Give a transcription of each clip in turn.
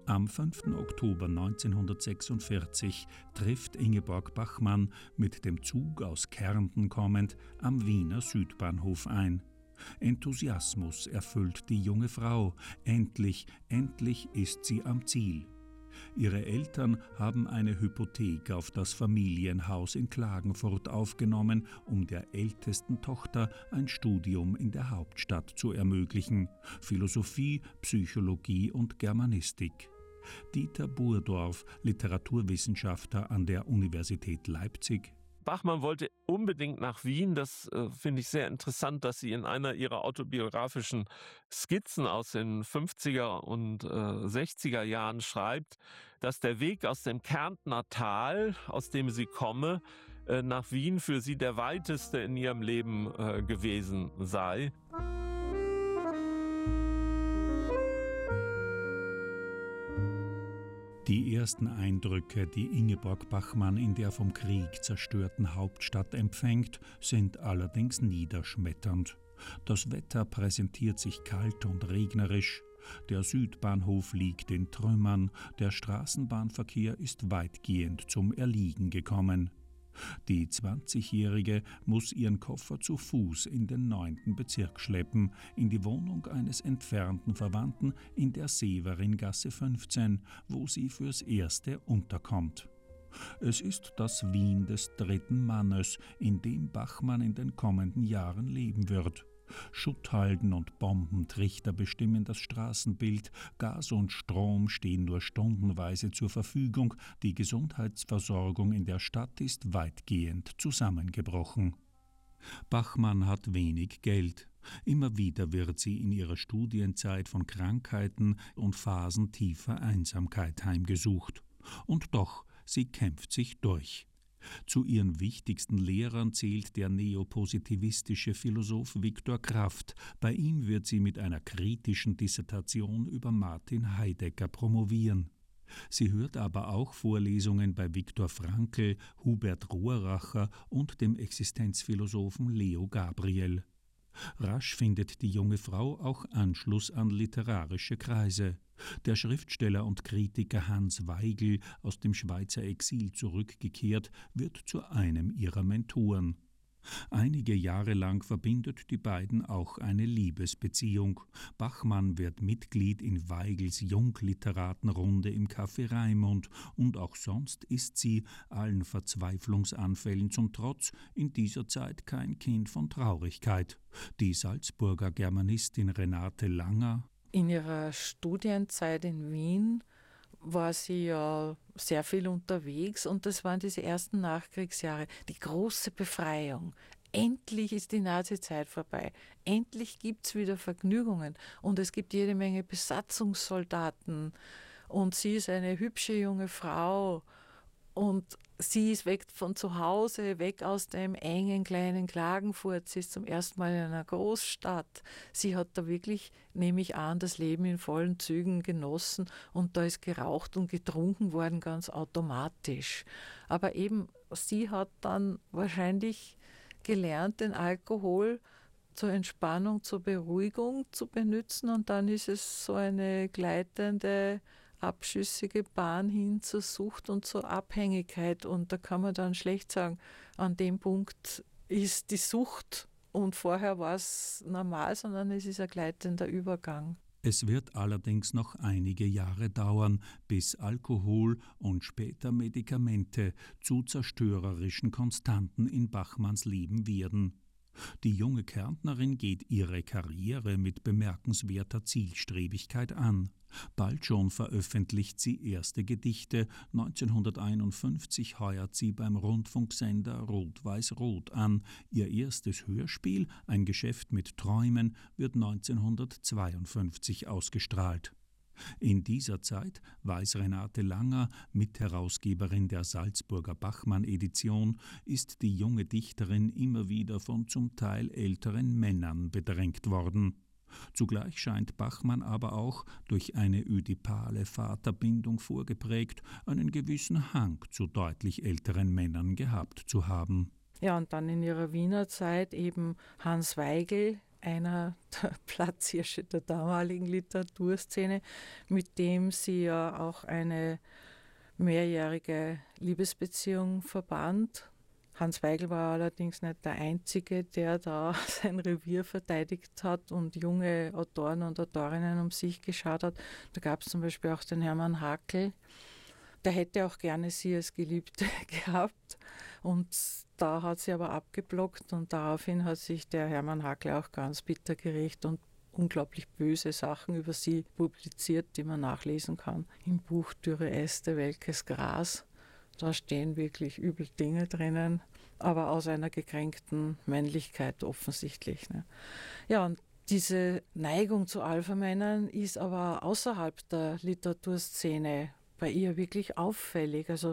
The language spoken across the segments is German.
Am 5. Oktober 1946 trifft Ingeborg Bachmann, mit dem Zug aus Kärnten kommend, am Wiener Südbahnhof ein. Enthusiasmus erfüllt die junge Frau. Endlich ist sie am Ziel. Ihre Eltern haben eine Hypothek auf das Familienhaus in Klagenfurt aufgenommen, um der ältesten Tochter ein Studium in der Hauptstadt zu ermöglichen: Philosophie, Psychologie und Germanistik. Dieter Burdorf, Literaturwissenschaftler an der Universität Leipzig. Bachmann wollte unbedingt nach Wien. Das finde ich sehr interessant, dass sie in einer ihrer autobiografischen Skizzen aus den 50er und 60er Jahren schreibt, dass der Weg aus dem Kärntner Tal, aus dem sie komme, nach Wien für sie der weiteste in ihrem Leben gewesen sei. Die ersten Eindrücke, die Ingeborg Bachmann in der vom Krieg zerstörten Hauptstadt empfängt, sind allerdings niederschmetternd. Das Wetter präsentiert sich kalt und regnerisch. Der Südbahnhof liegt in Trümmern. Der Straßenbahnverkehr ist weitgehend zum Erliegen gekommen. Die 20-Jährige muss ihren Koffer zu Fuß in den 9. Bezirk schleppen, in die Wohnung eines entfernten Verwandten in der Severingasse 15, wo sie fürs Erste unterkommt. Es ist das Wien des dritten Mannes, in dem Bachmann in den kommenden Jahren leben wird. Schutthalden und Bombentrichter bestimmen das Straßenbild, Gas und Strom stehen nur stundenweise zur Verfügung, die Gesundheitsversorgung in der Stadt ist weitgehend zusammengebrochen. Bachmann hat wenig Geld. Immer wieder wird sie in ihrer Studienzeit von Krankheiten und Phasen tiefer Einsamkeit heimgesucht. Und doch, sie kämpft sich durch. Zu ihren wichtigsten Lehrern zählt der neopositivistische Philosoph Viktor Kraft. Bei ihm wird sie mit einer kritischen Dissertation über Martin Heidegger promovieren. Sie hört aber auch Vorlesungen bei Viktor Frankl, Hubert Rohracher und dem Existenzphilosophen Leo Gabriel. Rasch findet die junge Frau auch Anschluss an literarische Kreise. Der Schriftsteller und Kritiker Hans Weigel, aus dem Schweizer Exil zurückgekehrt, wird zu einem ihrer Mentoren. Einige Jahre lang verbindet die beiden auch eine Liebesbeziehung. Bachmann wird Mitglied in Weigels Jungliteratenrunde im Café Raimund und auch sonst ist sie, allen Verzweiflungsanfällen zum Trotz, in dieser Zeit kein Kind von Traurigkeit. Die Salzburger Germanistin Renate Langer: In ihrer Studienzeit in Wien war sie ja sehr viel unterwegs und das waren diese ersten Nachkriegsjahre, die große Befreiung. Endlich ist die Nazizeit vorbei. Endlich gibt es wieder Vergnügungen und es gibt jede Menge Besatzungssoldaten und sie ist eine hübsche junge Frau und sie ist weg von zu Hause, weg aus dem engen kleinen Klagenfurt. Sie ist zum ersten Mal in einer Großstadt. Sie hat da wirklich, nehme ich an, das Leben in vollen Zügen genossen und da ist geraucht und getrunken worden, ganz automatisch. Aber eben, sie hat dann wahrscheinlich gelernt, den Alkohol zur Entspannung, zur Beruhigung zu benutzen und dann ist es so eine gleitende, abschüssige Bahn hin zur Sucht und zur Abhängigkeit und da kann man dann schlecht sagen, an dem Punkt ist die Sucht und vorher war es normal, sondern es ist ein gleitender Übergang. Es wird allerdings noch einige Jahre dauern, bis Alkohol und später Medikamente zu zerstörerischen Konstanten in Bachmanns Leben werden. Die junge Kärntnerin geht ihre Karriere mit bemerkenswerter Zielstrebigkeit an. Bald schon veröffentlicht sie erste Gedichte. 1951 heuert sie beim Rundfunksender Rot-Weiß-Rot an. Ihr erstes Hörspiel, Ein Geschäft mit Träumen, wird 1952 ausgestrahlt. In dieser Zeit, weiß Renate Langer, Mitherausgeberin der Salzburger Bachmann-Edition, ist die junge Dichterin immer wieder von zum Teil älteren Männern bedrängt worden. Zugleich scheint Bachmann aber auch, durch eine ödipale Vaterbindung vorgeprägt, einen gewissen Hang zu deutlich älteren Männern gehabt zu haben. Ja, und dann in ihrer Wiener Zeit eben Hans Weigel, einer der Platzhirsche der damaligen Literaturszene, mit dem sie ja auch eine mehrjährige Liebesbeziehung verband. Hans Weigel war allerdings nicht der Einzige, der da sein Revier verteidigt hat und junge Autoren und Autorinnen um sich geschaut hat. Da gab es zum Beispiel auch den Hermann Hackl. Der hätte auch gerne sie als Geliebte gehabt und da hat sie aber abgeblockt und daraufhin hat sich der Hermann Hackl auch ganz bitter gerächt und unglaublich böse Sachen über sie publiziert, die man nachlesen kann. Im Buch Dürre Äste, welkes Gras. Da stehen wirklich übel Dinge drinnen, aber aus einer gekränkten Männlichkeit offensichtlich. Ne? Ja, und diese Neigung zu Alpha-Männern ist aber außerhalb der Literaturszene bei ihr wirklich auffällig. Also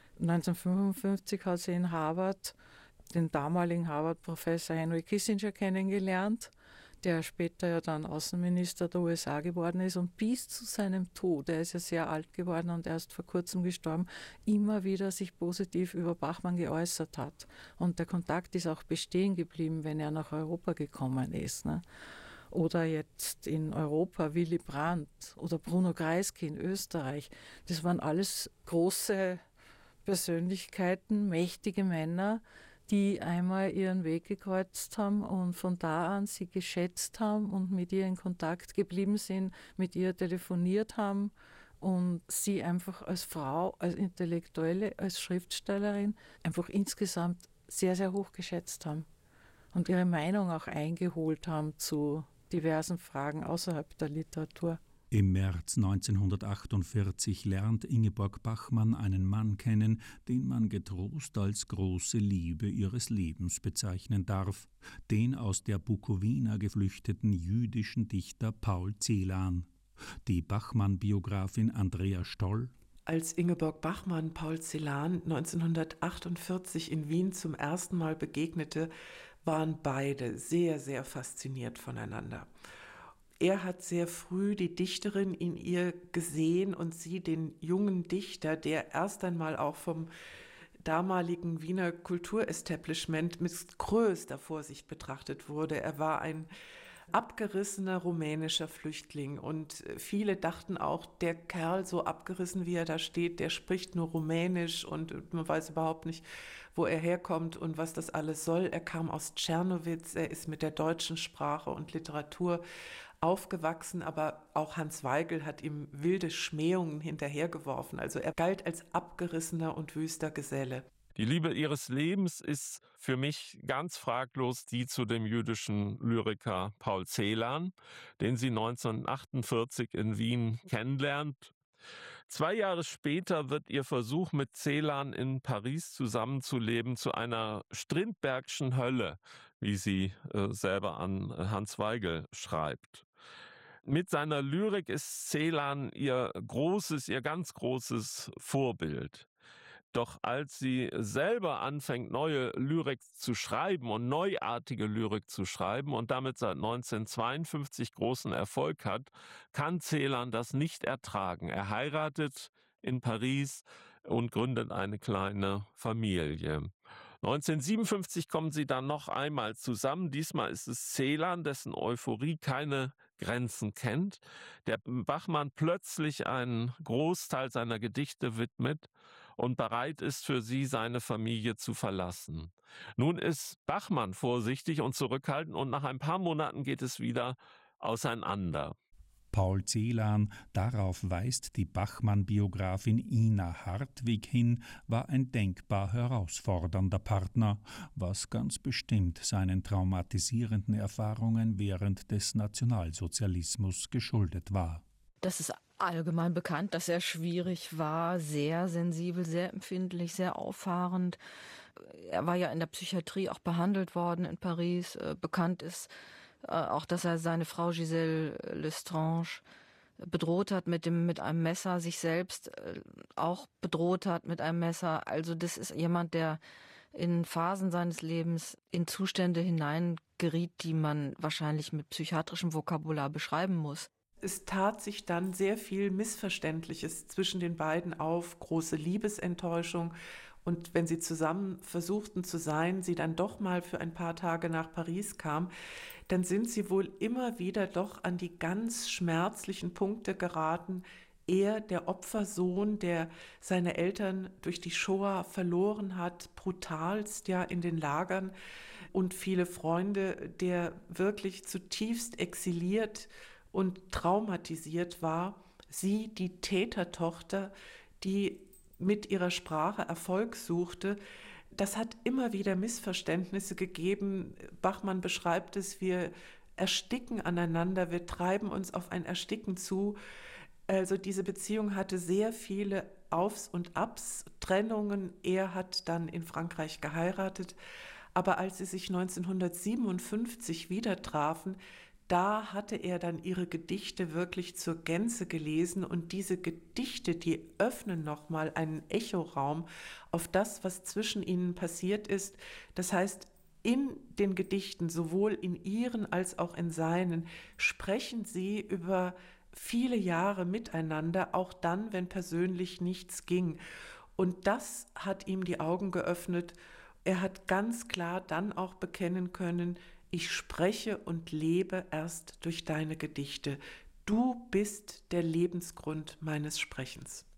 1955 hat sie in Harvard den damaligen Harvard-Professor Henry Kissinger kennengelernt, der später ja dann Außenminister der USA geworden ist und bis zu seinem Tod, er ist ja sehr alt geworden und erst vor kurzem gestorben, immer wieder sich positiv über Bachmann geäußert hat. Und der Kontakt ist auch bestehen geblieben, wenn er nach Europa gekommen ist. Ne? Oder jetzt in Europa Willy Brandt oder Bruno Kreisky in Österreich. Das waren alles große Persönlichkeiten, mächtige Männer, die einmal ihren Weg gekreuzt haben und von da an sie geschätzt haben und mit ihr in Kontakt geblieben sind, mit ihr telefoniert haben und sie einfach als Frau, als Intellektuelle, als Schriftstellerin einfach insgesamt sehr, sehr hoch geschätzt haben und ihre Meinung auch eingeholt haben zu diversen Fragen außerhalb der Literatur. Im März 1948 lernt Ingeborg Bachmann einen Mann kennen, den man getrost als große Liebe ihres Lebens bezeichnen darf, den aus der Bukowina geflüchteten jüdischen Dichter Paul Celan. Die Bachmann-Biografin Andrea Stoll: Als Ingeborg Bachmann Paul Celan 1948 in Wien zum ersten Mal begegnete, waren beide sehr, sehr fasziniert voneinander. Er hat sehr früh die Dichterin in ihr gesehen und sie den jungen Dichter, der erst einmal auch vom damaligen Wiener Kulturestablishment mit größter Vorsicht betrachtet wurde. Er war ein abgerissener rumänischer Flüchtling und viele dachten auch, der Kerl, so abgerissen wie er da steht, der spricht nur Rumänisch und man weiß überhaupt nicht, wo er herkommt und was das alles soll. Er kam aus Czernowitz, er ist mit der deutschen Sprache und Literatur aufgewachsen, aber auch Hans Weigel hat ihm wilde Schmähungen hinterhergeworfen. Also er galt als abgerissener und wüster Geselle. Die Liebe ihres Lebens ist für mich ganz fraglos die zu dem jüdischen Lyriker Paul Celan, den sie 1948 in Wien kennenlernt. 2 Jahre später wird ihr Versuch, mit Celan in Paris zusammenzuleben, zu einer Strindbergschen Hölle, wie sie selber an Hans Weigel schreibt. Mit seiner Lyrik ist Celan ihr ganz großes Vorbild. Doch als sie selber anfängt, neue Lyrik zu schreiben und neuartige Lyrik zu schreiben und damit seit 1952 großen Erfolg hat, kann Celan das nicht ertragen. Er heiratet in Paris und gründet eine kleine Familie. 1957 kommen sie dann noch einmal zusammen. Diesmal ist es Celan, dessen Euphorie keine Grenzen kennt, der Bachmann plötzlich einen Großteil seiner Gedichte widmet und bereit ist, für sie seine Familie zu verlassen. Nun ist Bachmann vorsichtig und zurückhaltend und nach ein paar Monaten geht es wieder auseinander. Paul Celan, darauf weist die Bachmann-Biografin Ina Hartwig hin, war ein denkbar herausfordernder Partner, was ganz bestimmt seinen traumatisierenden Erfahrungen während des Nationalsozialismus geschuldet war. Das ist allgemein bekannt, dass er schwierig war, sehr sensibel, sehr empfindlich, sehr auffahrend. Er war ja in der Psychiatrie auch behandelt worden in Paris. Bekannt ist auch, dass er seine Frau Gisèle Lestrange bedroht hat mit einem Messer, sich selbst auch bedroht hat mit einem Messer. Also das ist jemand, der in Phasen seines Lebens in Zustände hineingeriet, die man wahrscheinlich mit psychiatrischem Vokabular beschreiben muss. Es tat sich dann sehr viel Missverständliches zwischen den beiden auf, große Liebesenttäuschung. Und wenn sie zusammen versuchten zu sein, sie dann doch mal für ein paar Tage nach Paris kam, dann sind sie wohl immer wieder doch an die ganz schmerzlichen Punkte geraten. Er, der Opfersohn, der seine Eltern durch die Shoah verloren hat, brutalst ja in den Lagern, und viele Freunde, der wirklich zutiefst exiliert und traumatisiert war. Sie, die Tätertochter, die mit ihrer Sprache Erfolg suchte. Das hat immer wieder Missverständnisse gegeben. Bachmann beschreibt es, wir ersticken aneinander, wir treiben uns auf ein Ersticken zu. Also diese Beziehung hatte sehr viele Aufs und Abs, Trennungen. Er hat dann in Frankreich geheiratet. Aber als sie sich 1957 wieder trafen, da hatte er dann ihre Gedichte wirklich zur Gänze gelesen, und diese Gedichte, die öffnen nochmal einen Echoraum auf das, was zwischen ihnen passiert ist. Das heißt, in den Gedichten, sowohl in ihren als auch in seinen, sprechen sie über viele Jahre miteinander, auch dann, wenn persönlich nichts ging. Und das hat ihm die Augen geöffnet. Er hat ganz klar dann auch bekennen können: Ich spreche und lebe erst durch deine Gedichte. Du bist der Lebensgrund meines Sprechens.